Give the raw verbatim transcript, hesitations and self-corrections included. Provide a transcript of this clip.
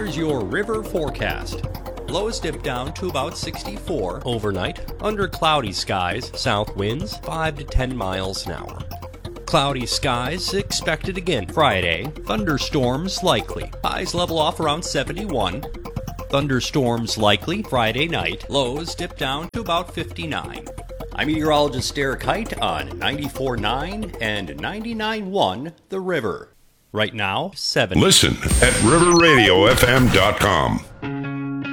Here's your river forecast. Lows dip down to about sixty-four overnight. Under cloudy skies, south winds five to ten miles an hour. Cloudy skies expected again Friday. Thunderstorms likely. Highs level off around seventy-one. Thunderstorms likely Friday night. Lows dip down to about fifty-nine. I'm meteorologist Derek Height on ninety-four point nine and ninety-nine point one The River. Right now, seven. Listen at river radio f m dot com.